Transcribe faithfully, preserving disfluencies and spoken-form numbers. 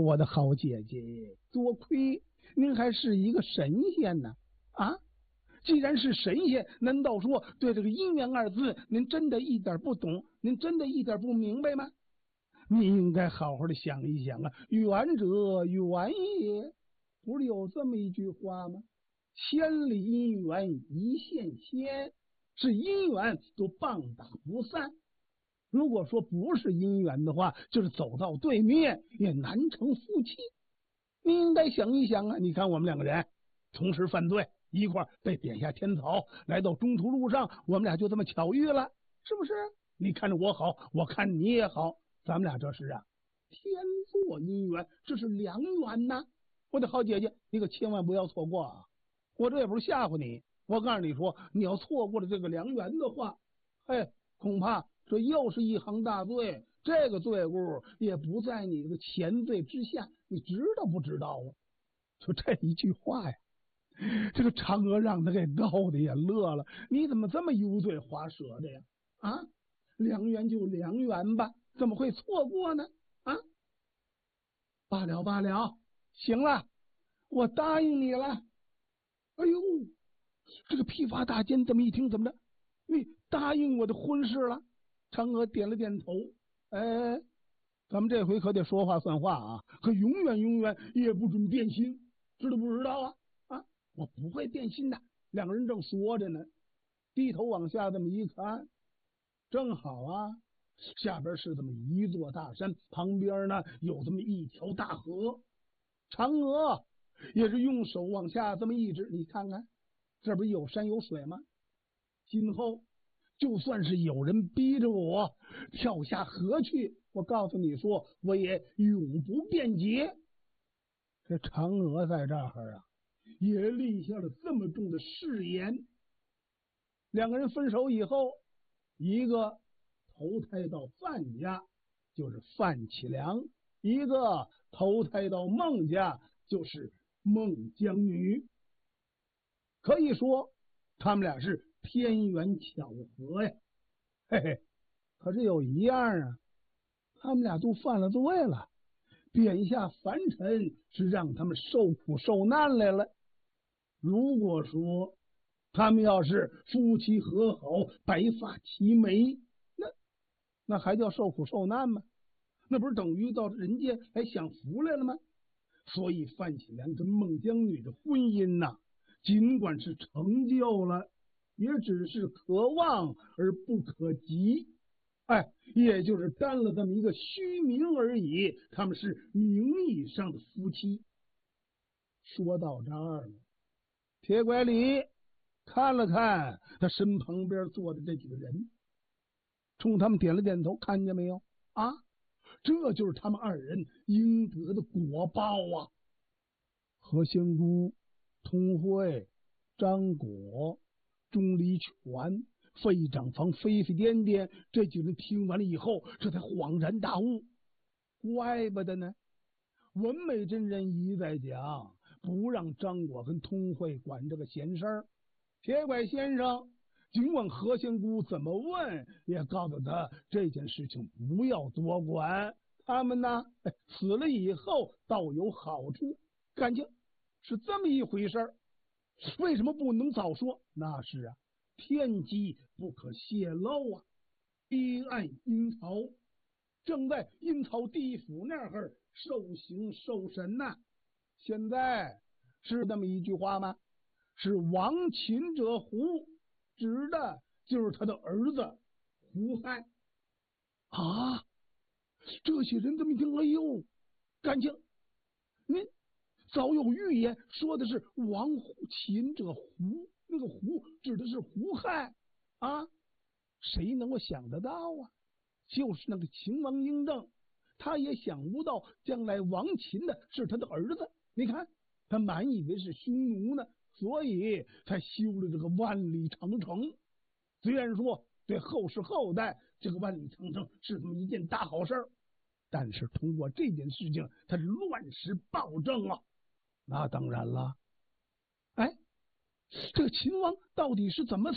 我的好姐姐，多亏您还是一个神仙呢！啊，既然是神仙，难道说对这个姻缘二字，您真的一点不懂？您真的一点不明白吗？你应该好好的想一想啊！缘者缘也，不是有这么一句话吗？千里姻缘一线牵，是姻缘都棒打不散。如果说不是姻缘的话，就是走到对面也难成夫妻。你应该想一想啊！你看我们两个人同时犯罪，一块被贬下天草，来到中途路上，我们俩就这么巧遇了，是不是？你看着我好，我看你也好，咱们俩这是啊天作姻缘，这是良缘呐！我的好姐姐，你可千万不要错过啊！我这也不是吓唬你，我告诉你说，你要错过了这个良缘的话，嘿，恐怕这又是一行大罪，这个罪过也不在你这个前罪之下，你知道不知道啊？就这一句话呀，这个嫦娥让他给逗的也乐了。你怎么这么油嘴滑舌的呀？啊，良缘就良缘吧，怎么会错过呢？啊，罢了罢了，行了，我答应你了。哎呦，这个批发大监这么一听，怎么着？你答应我的婚事了？嫦娥点了点头。哎，咱们这回可得说话算话啊，可永远永远也不准变心，知道不知道啊？啊，我不会变心的。两个人正说着呢，低头往下这么一看，正好啊，下边是这么一座大山，旁边呢有这么一条大河。嫦娥也是用手往下这么一指，你看看，这不有山有水吗？今后就算是有人逼着我跳下河去，我告诉你说，我也永不变节。这嫦娥在这儿啊，也立下了这么重的誓言。两个人分手以后，一个投胎到范家，就是范启良；一个投胎到孟家，就是孟姜女。可以说，他们俩是天缘巧合呀，嘿嘿。可是有一样啊，他们俩都犯了罪了，贬下凡尘是让他们受苦受难来了。如果说他们要是夫妻和好，白发齐眉，那那还叫受苦受难吗？那不是等于到人间来享福来了吗？所以范启良跟孟姜女的婚姻呐、啊，尽管是成就了，也只是可望而不可及。哎，也就是担了这么一个虚名而已，他们是名义上的夫妻。说到这儿了，铁拐李看了看他身旁边坐的这几个人，冲他们点了点头，看见没有啊？这就是他们二人应得的果报啊！何仙姑、通惠、张果、钟离权、费长房、飞飞颠颠这几人听完了以后，这才恍然大悟，怪不得呢。文美真人一再讲，不让张果跟通惠管这个闲事儿。铁拐先生尽管何仙姑怎么问，也告诉他这件事情不要多管，他们呢死了以后倒有好处，感情是这么一回事儿。为什么不能早说？那是啊，天机不可泄露啊！黑暗阴曹正在阴曹地府那儿受刑受审呐、啊。现在是那么一句话吗？是亡秦者胡，指的就是他的儿子胡亥啊。这些人这么一听，哎呦，感情您早有预言，说的是亡秦者胡，那个胡指的是胡亥啊。谁能够想得到啊？就是那个秦王嬴政，他也想不到将来亡秦的是他的儿子。你看，他满以为是匈奴呢，所以才修了这个万里长城。虽然说对后世后代这个万里长城是这么一件大好事儿，但是通过这件事情，他是乱世暴政啊。那当然了，哎，这个秦王到底是怎么